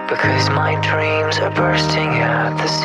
because my dreams are bursting at the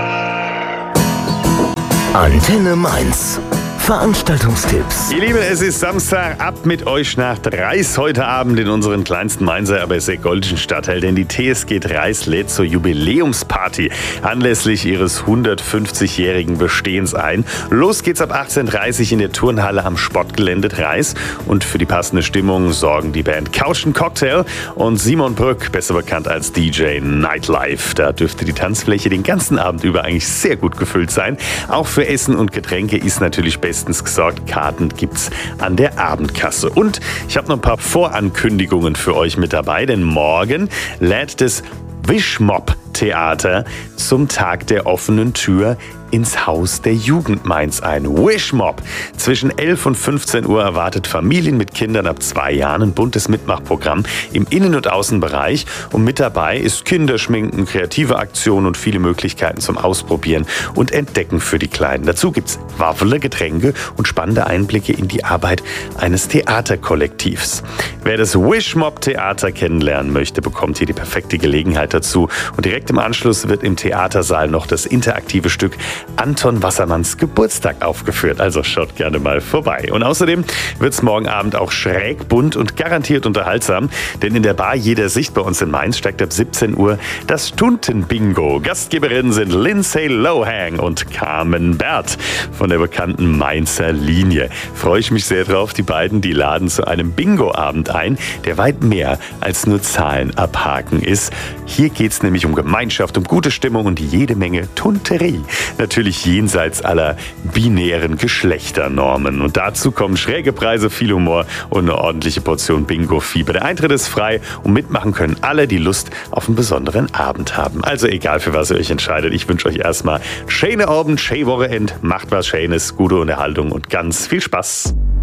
seams. Antenne Mainz. Veranstaltungstipps. Ihr Lieben, es ist Samstag, ab mit euch nach Dreis heute Abend in unseren kleinsten Mainzer, aber sehr goldischen Stadtteil, denn die TSG Dreis lädt zur Jubiläumsparty anlässlich ihres 150-jährigen Bestehens ein. Los geht's ab 18:30 Uhr in der Turnhalle am Sportgelände Dreis und für die passende Stimmung sorgen die Band Couch & Cocktail und Simon Brück, besser bekannt als DJ Nightlife. Da dürfte die Tanzfläche den ganzen Abend über eigentlich sehr gut gefüllt sein. Auch für Essen und Getränke ist natürlich bestens gesorgt. Karten gibt's an der Abendkasse. Und ich habe noch ein paar Vorankündigungen für euch mit dabei, denn morgen lädt das Wischmopp Theater zum Tag der offenen Tür ins Haus der Jugend Mainz ein. Wischmopp. Zwischen 11 und 15 Uhr erwartet Familien mit Kindern ab 2 Jahren ein buntes Mitmachprogramm im Innen- und Außenbereich. Und mit dabei ist Kinderschminken, kreative Aktionen und viele Möglichkeiten zum Ausprobieren und Entdecken für die Kleinen. Dazu gibt's Waffele, Getränke und spannende Einblicke in die Arbeit eines Theaterkollektivs. Wer das Wischmopp Theater kennenlernen möchte, bekommt hier die perfekte Gelegenheit dazu. Und direkt im Anschluss wird im Theatersaal noch das interaktive Stück Anton Wassermanns Geburtstag aufgeführt. Also schaut gerne mal vorbei. Und außerdem wird es morgen Abend auch schräg, bunt und garantiert unterhaltsam. Denn in der Bar Jeder Sicht bei uns in Mainz steigt ab 17 Uhr das Stundenbingo. Gastgeberinnen sind Lindsay Lohan und Carmen Bert von der bekannten Mainzer Linie. Freue ich mich sehr drauf. Die beiden, die laden zu einem Bingo-Abend ein, der weit mehr als nur Zahlen abhaken ist. Hier geht es nämlich um Gemeinschaft, um gute Stimmung und jede Menge Tunterie. Natürlich jenseits aller binären Geschlechternormen. Und dazu kommen schräge Preise, viel Humor und eine ordentliche Portion Bingo-Fieber. Der Eintritt ist frei und mitmachen können alle, die Lust auf einen besonderen Abend haben. Also egal, für was ihr euch entscheidet, ich wünsche euch erstmal schöne Abend, schöne Wochenende, macht was Schönes, gute Unterhaltung und ganz viel Spaß.